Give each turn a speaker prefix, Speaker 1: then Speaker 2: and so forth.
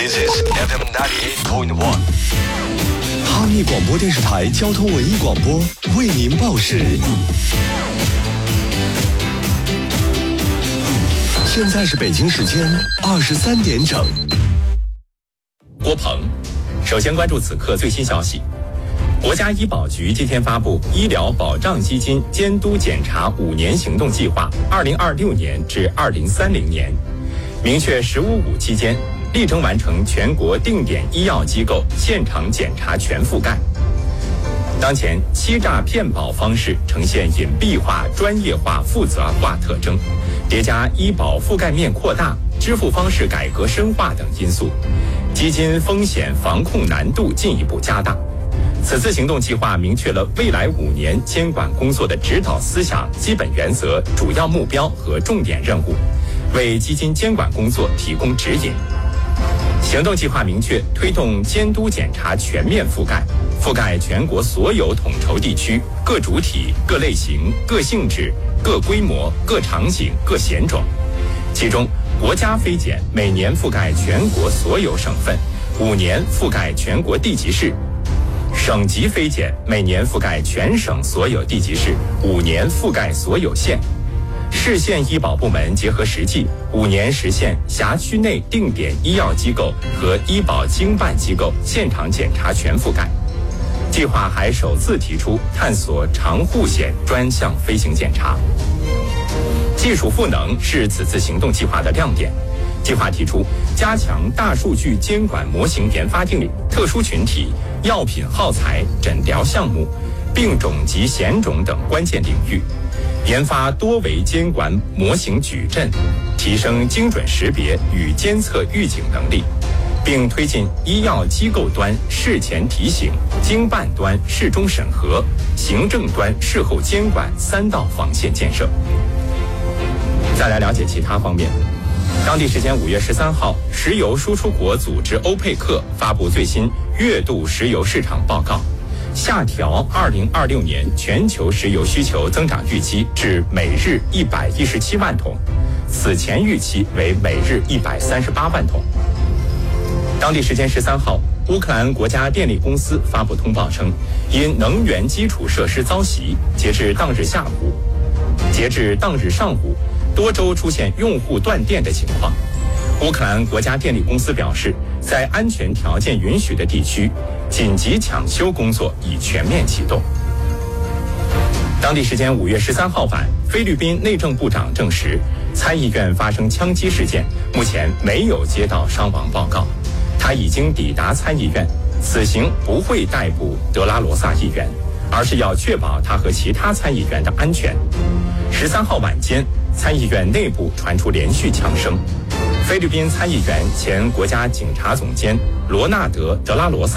Speaker 1: This is FM 98.1。
Speaker 2: 哈密广播电视台交通文艺广播为您报时。现在是北京时间23点整。
Speaker 3: 郭鹏，首先关注此刻最新消息。国家医保局今天发布医疗保障基金监督检查5年行动计划，2026年至2030年，明确“15+5”期间力争完成全国定点医药机构现场检查全覆盖。当前欺诈骗保方式呈现隐蔽化、专业化、负责化特征，叠加医保覆盖面扩大、支付方式改革深化等因素，基金风险防控难度进一步加大。此次行动计划明确了未来5年监管工作的指导思想、基本原则、主要目标和重点任务，为基金监管工作提供指引。行动计划明确推动监督检查全面覆盖，覆盖全国所有统筹地区、各主体、各类型、各性质、各规模、各场景、各险种。其中，国家非检每年覆盖全国所有省份，5年覆盖全国地级市；省级非检每年覆盖全省所有地级市，5年覆盖所有县。市县医保部门结合实际，5年实现辖区内定点医药机构和医保经办机构现场检查全覆盖。计划还首次提出探索长护险专项飞行检查。技术赋能是此次行动计划的亮点。计划提出加强大数据监管模型研发定理、特殊群体、药品耗材、诊疗项目、病种及险种等关键领域，研发多维监管模型矩阵，提升精准识别与监测预警能力，并推进医药机构端事前提醒、经办端事中审核、行政端事后监管3道防线建设。再来了解其他方面。当地时间5月13号，石油输出国组织欧佩克发布最新月度石油市场报告，下调2026年全球石油需求增长预期至每日117万桶，此前预期为每日138万桶。当地时间13号，乌克兰国家电力公司发布通报称，因能源基础设施遭袭，截至当日上午，多州出现用户断电的情况。乌克兰国家电力公司表示，在安全条件允许的地区，紧急抢修工作已全面启动。当地时间5月13号晚，菲律宾内政部长证实，参议院发生枪击事件，目前没有接到伤亡报告。他已经抵达参议院，此行不会逮捕德拉罗萨议员，而是要确保他和其他参议员的安全。13号晚间，参议院内部传出连续枪声。菲律宾参议员前国家警察总监罗纳德·德拉罗萨